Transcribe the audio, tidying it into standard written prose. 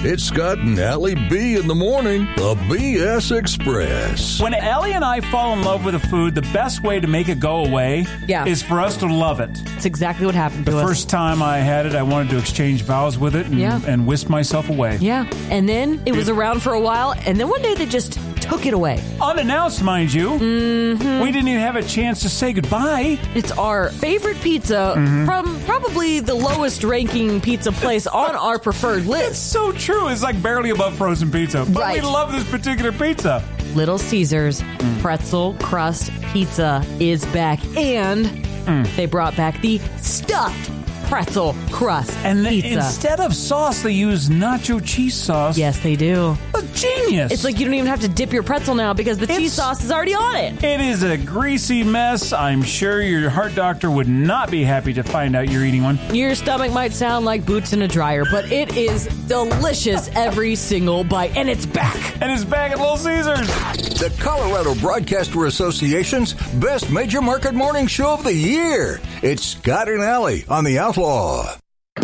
It's Scott and Allie B in the morning, the BS Express. When Ellie and I fall in love with a food, the best way to make it go away is for us to love it. It's exactly what happened to us. The first time I had it, I wanted to exchange vows with it and whisk myself away. Yeah, and then it was around for a while, and then one day they just took it away. Unannounced, mind you. Mm-hmm. We didn't even have a chance to say goodbye. It's our favorite pizza from probably the lowest ranking pizza place on our preferred list. It's so true. It's like barely above frozen pizza. But Right. we love this particular pizza. Little Caesars pretzel crust pizza is back, and they brought back the stuffed pretzel crust And pizza. instead of sauce, they use nacho cheese sauce. Yes, they do. A genius. It's like you don't even have to dip your pretzel now because the cheese sauce is already on it. It is a greasy mess. I'm sure your heart doctor would not be happy to find out you're eating one. Your stomach might sound like boots in a dryer, but it is delicious every single bite, and it's back. And it's back at Little Caesars. The Colorado Broadcaster Association's best major market morning show of the year. It's Scott and Allie on the Outlaw.